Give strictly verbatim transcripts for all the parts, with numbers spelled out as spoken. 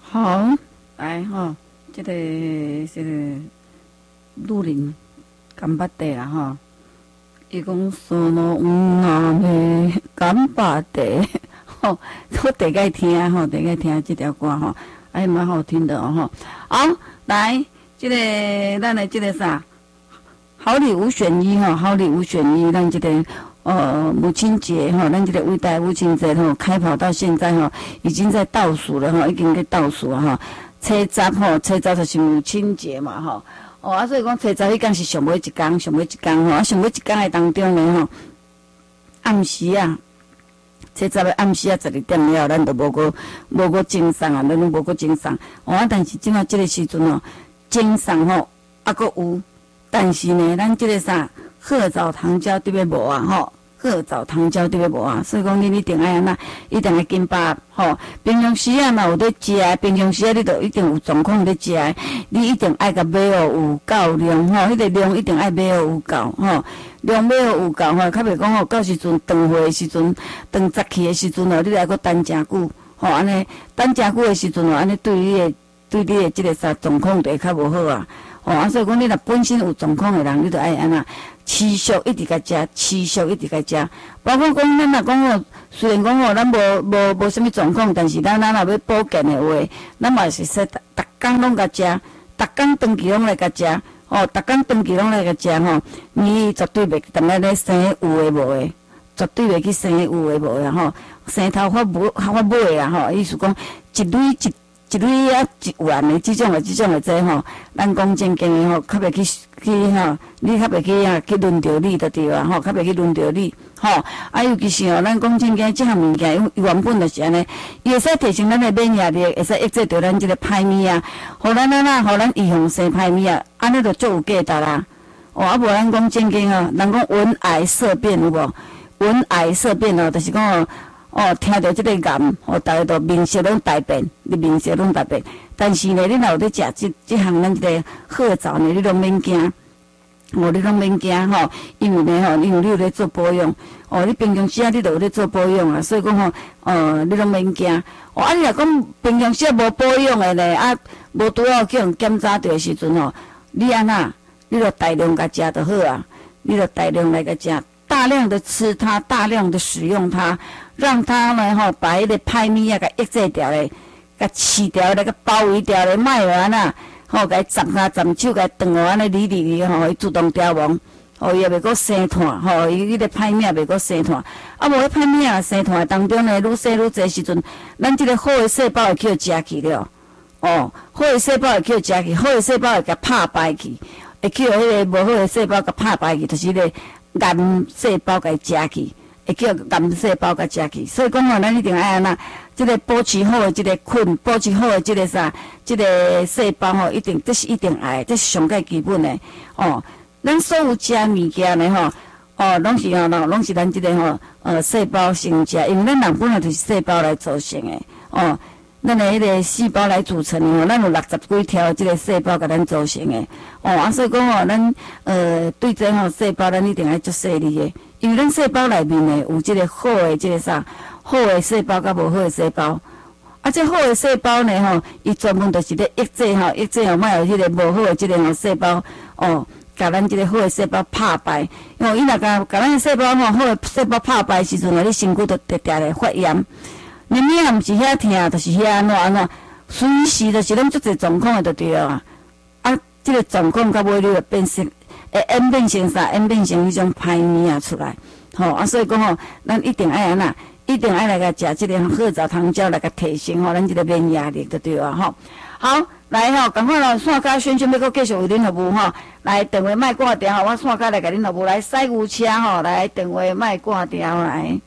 好，来吼，这个这个女人干巴地啦吼，伊讲说咯，嗯啊咩干巴地，吼，我第个听吼，第个听这条歌吼，还蛮好听的哦吼。好，来，这个咱的这个啥，好礼五选一吼，好礼五选一，咱这个。呃，母亲节哈，咱这个伟大母亲节哈，开跑到现在哈，已经在倒数了哈，已经在倒数了哈。初十吼，初十就是母亲节嘛哈。哦，啊，所以讲初十迄天是上尾一天，上尾一天吼，啊，上尾一天的当中呢吼，暗时啊，初十的暗时啊，十二点了，咱都无个无个精神啊，咱都无个精神。哦，啊，但是即马即个时阵哦，精神吼还佫有，但是呢，咱即个啥？褐藻糖胶对不无啊？吼，褐藻糖胶对不无啊？所以讲你一定爱安那，一定爱紧把吼。平常时啊，嘛有咧食，平常时啊，你都一定有状况咧食，你一定爱甲买哦有够量吼，迄、那个量一定爱买哦有够吼，量买哦有够吼，较袂讲吼，到时阵长货的时阵，长早起的时阵哦，你来个等诚久吼，安尼等诚久的时阵哦，安尼对你的对你的即个啥状况就会较无好啊。吼、啊，所以讲你若本身有状况的人，你就爱安那。持续一直甲食，持续一直甲食。包括讲，咱若讲吼，虽然讲吼，咱无无无啥物状况，但是咱咱若要保健的话，咱嘛是说，逐逐工拢甲食，逐工长期拢来甲食，吼，逐工长期拢来甲食吼，你绝对袂当来咧生有诶无诶，绝对袂去生有诶无诶吼，生头发无发尾啊吼，意思讲一蕊一。一蕊啊，一万的即种的即种的这吼，咱讲正经的吼，较袂去去吼，你较袂去啊去轮着你就对啊吼，较袂去轮着你吼。啊，尤其是吼，咱讲正经即项物件，伊原本就是安尼，伊会使提升咱的免疫力，会使抑制着咱即个歹物啊，互咱咱啊，互咱预防生歹物啊，安尼就足有价值啦。哦，啊无咱讲正经哦，人讲闻癌色变有无？闻癌色变哦，就是讲哦。哦，听到即个癌，哦，大家都面色拢大变，你面色拢大变。但是呢，你若有咧食即即项咱即个褐藻呢，你拢免惊，哦，你拢免惊吼，因为呢吼，因为你有咧做保养，哦，你平常时啊，你都有咧做保养啊，所以讲吼，呃，你拢免惊。哦，啊，你若讲平常时啊无保养的呢，啊，无拄好叫人检查着的时阵吼，你安那，你著大量甲食就好啊，你著大量来甲食。大量的吃它，大量的使用它，让它呢吼，把迄个歹物啊，甲抑制掉咧，甲去掉咧，甲包围掉咧，卖完啊，吼，甲伊斩下斩手，甲伊断哦，安尼理理理吼，伊自动凋亡，吼，伊也袂阁生炭，吼，伊迄个歹物也袂阁生炭，啊，无迄歹物啊生炭当中呢，愈生愈济时阵，咱即个好的细胞会去互食去了，哦，好的细胞会去互食去，好的细胞会甲拍败去，会去互迄个无好的细胞甲拍败去，就是咧。癌细胞甲伊食去，会叫癌细胞甲食去，所以讲吼，咱一定爱安那，即个保持好诶，即个菌，保持好诶，即个啥，即个细胞吼，一定这是一定爱，这是上界基本诶。哦，咱所有食物件呢吼，哦，拢是吼，拢是咱即个吼，呃，细胞生食，因为咱人本来就是细胞来组成诶。哦，咱诶迄个细胞来组成诶吼，咱有六十几条即个细胞甲咱组成诶。哦，啊，所以讲吼，咱呃对这吼细胞，咱一定要足细腻诶，因为咱细胞内面呢有即个好诶，即个啥好诶细胞甲无好诶细胞。啊，这好诶细胞呢吼，伊专门就是咧抑制吼，抑制吼，莫有迄个无好诶即个吼细胞哦，甲咱即个好诶细胞拍败。因为伊若甲甲咱诶细胞吼好诶细胞拍败时阵，你身躯就直直咧发炎。明明也毋是遐疼，就是遐安怎安怎，随时就是拢足侪状况诶，就对啊。啊，即个状况到尾你就变成会演变成啥？演变成迄种歹物啊出来。吼、哦、啊，所以讲吼，咱一定爱安那，一定爱来甲食即个褐藻糖胶来甲提升吼咱即个免疫力，就对啊吼。好，来吼，赶快咯，线卡宣宣要阁继续为恁服务吼。来，电话莫挂掉吼，我线卡来甲恁服务。来，西牛车吼，来电话莫挂掉来。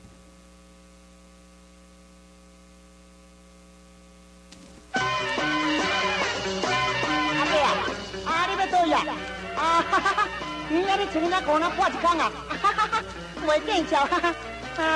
啊哈哈哈！你遐咧穿那裤那半一工啊？哈哈哈！袂见笑，哈哈！